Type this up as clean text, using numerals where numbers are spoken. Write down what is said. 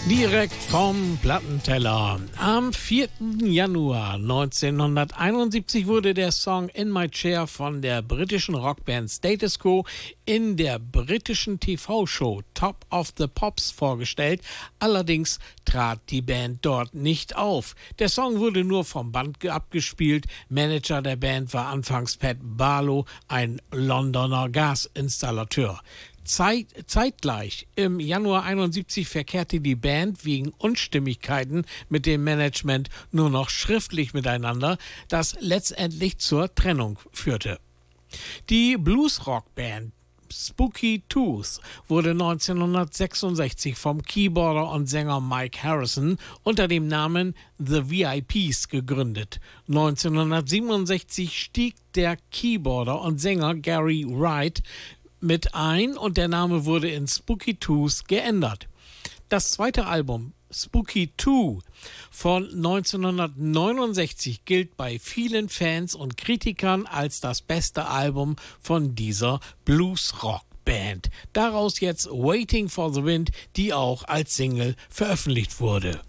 Direkt vom Plattenteller. Am 4. Januar 1971 wurde der Song In My Chair von der britischen Rockband Status Quo in der britischen TV-Show Top of the Pops vorgestellt. Allerdings trat die Band dort nicht auf. Der Song wurde nur vom Band abgespielt. Manager der Band war anfangs Pat Barlow, ein Londoner Gasinstallateur. Zeitgleich im Januar 71 verkehrte die Band wegen Unstimmigkeiten mit dem Management nur noch schriftlich miteinander, das letztendlich zur Trennung führte. Die Bluesrock-Band Spooky Tooth wurde 1966 vom Keyboarder und Sänger Mike Harrison unter dem Namen The VIPs gegründet. 1967 stieg der Keyboarder und Sänger Gary Wright mit ein und der Name wurde in Spooky Tooth geändert. Das zweite Album Spooky 2 von 1969 gilt bei vielen Fans und Kritikern als das beste Album von dieser Blues-Rock-Band. Daraus jetzt Waiting for the Wind, die auch als Single veröffentlicht wurde.